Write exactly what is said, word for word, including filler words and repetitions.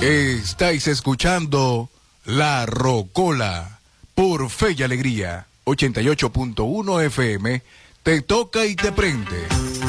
Estáis escuchando La Rocola por Fe y Alegría, ochenta y ocho punto uno F M. Te toca y te prende.